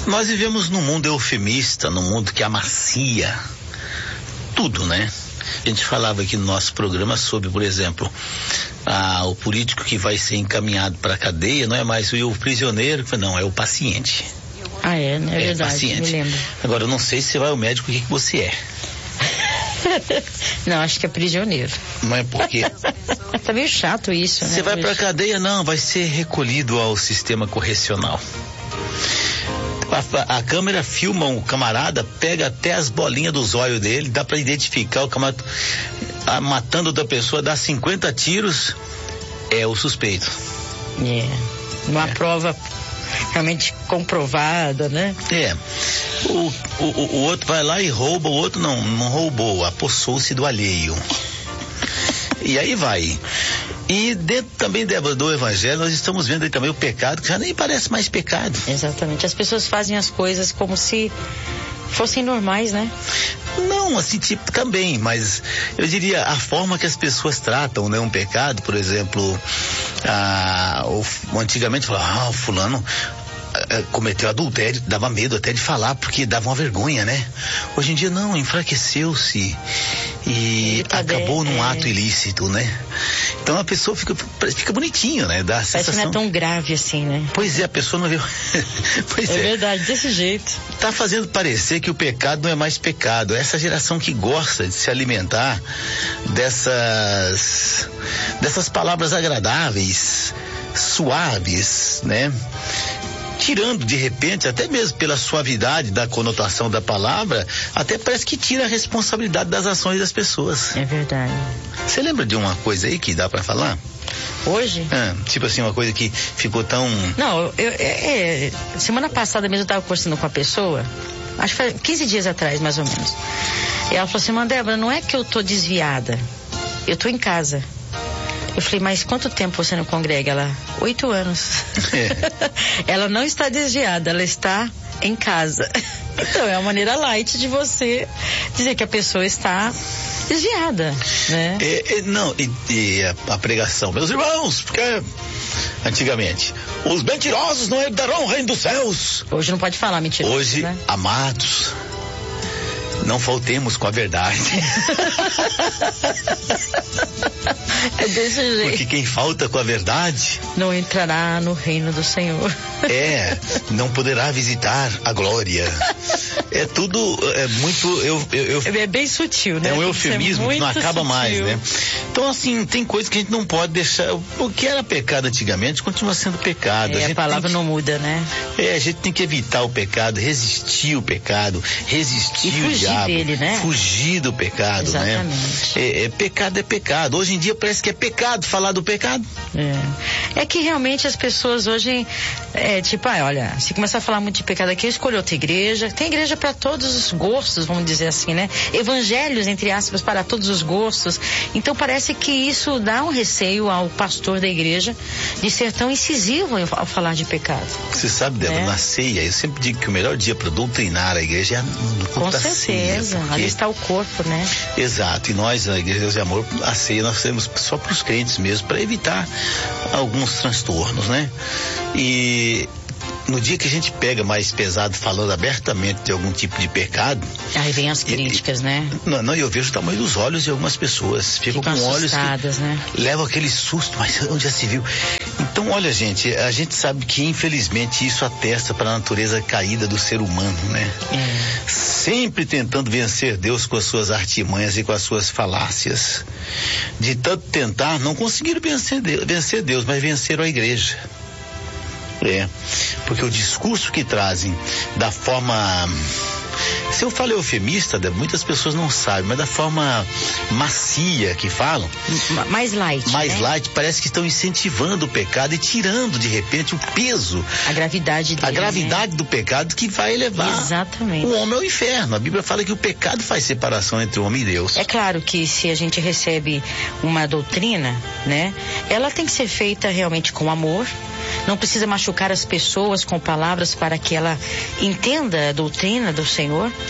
Nós vivemos num mundo eufemista, num mundo que amacia tudo, né? A gente falava aqui no nosso programa sobre, por exemplo, o político que vai ser encaminhado para a cadeia não é mais o prisioneiro, não, é o paciente. Ah, é, né? É verdade, paciente. Me lembro. Agora, eu não sei se você vai ao médico, o que você é. Não, acho que é prisioneiro. Não é porque... Tá meio chato isso, né? Você vai para a cadeia? Não, vai ser recolhido ao sistema correcional. A câmera filma um camarada, pega até as bolinhas dos olhos dele, dá para identificar o camarada matando outra pessoa, dá 50 tiros, é o suspeito. Uma prova realmente comprovada, né? O outro vai lá e rouba, o outro não roubou, apossou-se do alheio. E aí vai. E dentro também do evangelho nós estamos vendo aí também o pecado, que já nem parece mais pecado. Exatamente, as pessoas fazem as coisas como se fossem normais, né? Não, assim, tipo, também, mas eu diria a forma que as pessoas tratam, né, um pecado, por exemplo, antigamente falava, o fulano cometeu adultério, dava medo até de falar, porque dava uma vergonha, né? Hoje em dia não, enfraqueceu-se e acabou num ato ilícito, né? Então a pessoa fica bonitinho, né? Dá a sensação... Parece que não é tão grave assim, né? Pois é, a pessoa não vê... Pois é verdade, desse jeito. Tá fazendo parecer que o pecado não é mais pecado. Essa geração que gosta de se alimentar dessas palavras agradáveis, suaves, né? Tirando de repente, até mesmo pela suavidade da conotação da palavra, até parece que tira a responsabilidade das ações das pessoas. É verdade. Você lembra de uma coisa aí que dá pra falar? Hoje? Tipo assim, uma coisa que ficou tão... Não, semana passada mesmo eu tava conversando com a pessoa, acho que foi 15 dias atrás, mais ou menos. E ela falou assim, Débora, não é que eu tô desviada, eu tô em casa. Eu falei, mas quanto tempo você não congrega? Ela, 8 anos. Ela não está desviada, ela está em casa. Então, é uma maneira light de você dizer que a pessoa está desviada, né? A pregação, meus irmãos, porque antigamente, os mentirosos não herdarão o reino dos céus. Hoje não pode falar mentiroso, hoje, né? Amados, não faltemos com a verdade. É desse jeito. Porque quem falta com a verdade não entrará no reino do Senhor. Não poderá visitar a glória. É tudo, é muito... É bem sutil, né? É um eufemismo que não acaba mais, né? Então, assim, tem coisas que a gente não pode deixar... O que era pecado antigamente continua sendo pecado. A palavra não muda, né? A gente tem que evitar o pecado, resistir o pecado, resistir o diabo. Dele, né? Fugir do pecado, exatamente, né? Pecado é pecado. Hoje em dia parece que é pecado falar do pecado. É que realmente as pessoas hoje, olha, se começar a falar muito de pecado aqui, eu escolho outra igreja. Tem igreja para todos os gostos, vamos dizer assim, né? Evangelhos, entre aspas, para todos os gostos. Então parece que isso dá um receio ao pastor da igreja de ser tão incisivo ao falar de pecado. Você sabe, Débora, na ceia, eu sempre digo que o melhor dia para doutrinar a igreja é no culto da ceia. Com certeza, ali está o corpo, né? Exato, e nós, na Igreja de Amor, a ceia nós temos só para os crentes mesmo, para evitar alguns transtornos, né? E no dia que a gente pega mais pesado falando abertamente de algum tipo de pecado... Aí vem as críticas, né? Não, eu vejo o tamanho dos olhos de algumas pessoas. Ficam com olhos que né? Levam aquele susto, mas onde já se viu? Então, olha, gente, a gente sabe que infelizmente isso atesta para a natureza caída do ser humano, né? Sempre tentando vencer Deus com as suas artimanhas e com as suas falácias. De tanto tentar, não conseguiram vencer Deus, mas venceram a igreja. Porque o discurso que trazem da forma... Se eu falo eufemista, muitas pessoas não sabem, mas da forma macia que falam... Mais light, mais light, parece que estão incentivando o pecado e tirando, de repente, o peso... A gravidade dele, a gravidade do pecado que vai levar o homem ao inferno. A Bíblia fala que o pecado faz separação entre o homem e Deus. É claro que se a gente recebe uma doutrina, né? Ela tem que ser feita realmente com amor. Não precisa machucar as pessoas com palavras para que ela entenda a doutrina do Senhor.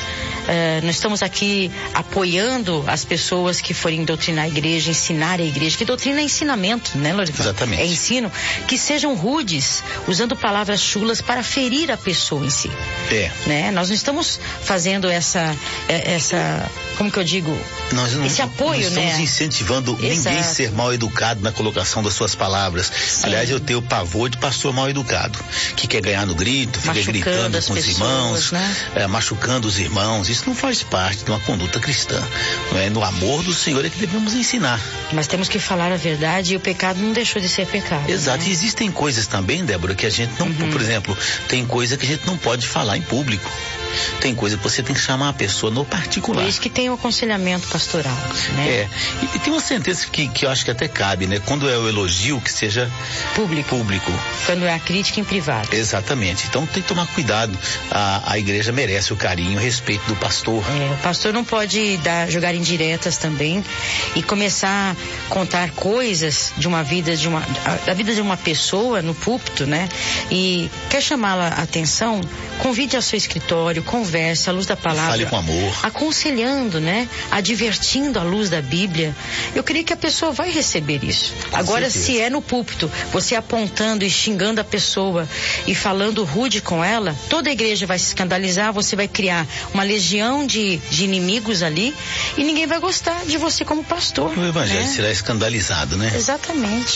nós estamos aqui apoiando as pessoas que forem doutrinar a igreja, ensinar a igreja, que doutrina é ensinamento, né, Lorival? Exatamente. É ensino, que sejam rudes, usando palavras chulas para ferir a pessoa em si. Né? Nós não estamos fazendo essa como que eu digo? Esse apoio, nós estamos incentivando ninguém a ser mal educado na colocação das suas palavras. Sim. Aliás, eu tenho pavor de pastor mal educado, que quer ganhar no grito, fica gritando com os irmãos, né? Machucando os irmãos. Isso não faz parte de uma conduta cristã. Não é? No amor do Senhor é que devemos ensinar. Mas temos que falar a verdade, e o pecado não deixou de ser pecado. Exato. Né? E existem coisas também, Débora, que a gente não, por exemplo, tem coisa que a gente não pode falar em público. Tem coisa que você tem que chamar a pessoa no particular. Por isso que tem o aconselhamento pastoral, né? E tem uma sentença que eu acho que até cabe, né? Quando é o elogio, que seja público. Quando é a crítica, em privado. Exatamente. Então tem que tomar cuidado. A igreja merece o carinho, o respeito do pastor. O pastor não pode jogar indiretas também e começar a contar coisas de uma vida, da vida de uma pessoa no púlpito, né? E quer chamá-la a atenção, convide ao seu escritório, converse à luz da palavra. Fale com amor. Aconselhando, né? Advertindo à luz da Bíblia. Eu creio que a pessoa vai receber isso. Agora, se é no púlpito, você apontando e xingando a pessoa e falando rude com ela, toda a igreja vai se escandalizar, você vai criar uma legião de inimigos ali e ninguém vai gostar de você como pastor. O evangelho será escandalizado, né? Exatamente.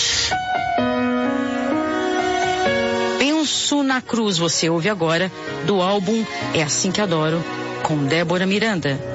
Penso na Cruz, você ouve agora, do álbum É Assim Que Adoro, com Débora Miranda.